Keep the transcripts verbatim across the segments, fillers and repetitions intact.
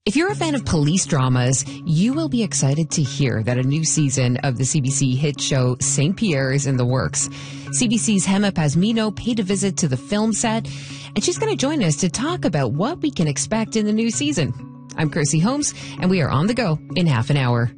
If you're a fan of police dramas, you will be excited to hear that a new season of the C B C hit show Saint Pierre is in the works. C B C's Hema Pasmino paid a visit to the film set, and she's going to join us to talk about what we can expect in the new season. I'm Kirsty Holmes, and we are on the go in half an hour.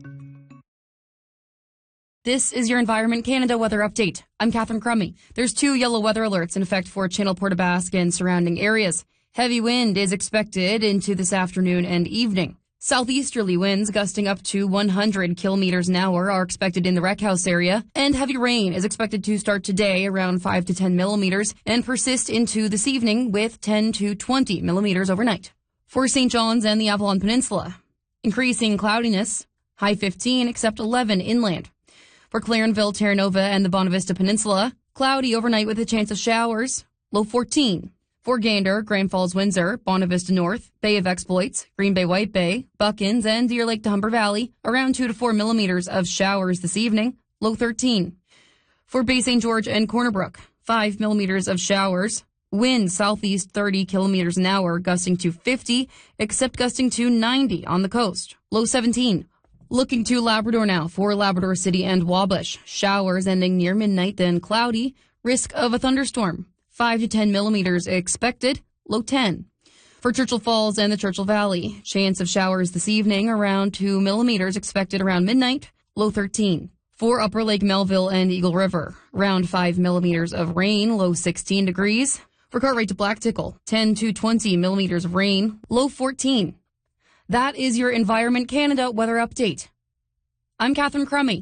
This is your Environment Canada weather update. I'm Catherine Crummy. There's two yellow weather alerts in effect for Channel Port-aux-Basques and surrounding areas. Heavy wind is expected into this afternoon and evening. Southeasterly winds gusting up to one hundred kilometers an hour are expected in the Rec House area, and heavy rain is expected to start today around five to ten millimeters and persist into this evening with ten to twenty millimeters overnight. For Saint John's and the Avalon Peninsula, increasing cloudiness, high fifteen except eleven inland. For Clarenville, Terra Nova, and the Bonavista Peninsula, cloudy overnight with a chance of showers, low fourteen. For Gander, Grand Falls, Windsor, Bonavista North, Bay of Exploits, Green Bay, White Bay, Buckins, and Deer Lake to Humber Valley, around two to four millimeters of showers this evening, low thirteen. For Bay Saint George and Corner Brook, five millimeters of showers, wind southeast thirty kilometers an hour, gusting to fifty, except gusting to ninety on the coast, low seventeen. Looking to Labrador now for Labrador City and Wabash, showers ending near midnight, then cloudy, risk of a thunderstorm. five to ten millimeters expected, low ten. For Churchill Falls and the Churchill Valley, chance of showers this evening, around two millimeters expected around midnight, low thirteen. For Upper Lake Melville and Eagle River, around five millimeters of rain, low sixteen degrees. For Cartwright to Black Tickle, ten to twenty millimeters of rain, low fourteen. That is your Environment Canada weather update. I'm Catherine Crummy.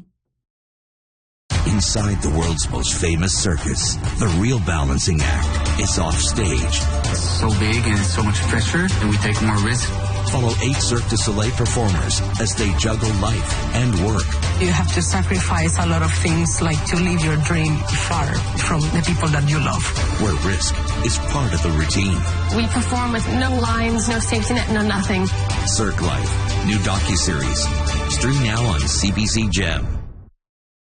Inside the world's most famous circus, the real balancing act is off stage. It's so big and so much pressure, and we take more risk. Follow eight Cirque du Soleil performers as they juggle life and work. You have to sacrifice a lot of things, like to leave your dream far from the people that you love. Where risk is part of the routine. We perform with no lines, no safety net, no nothing. Cirque Life, new docuseries. Stream now on C B C Gem.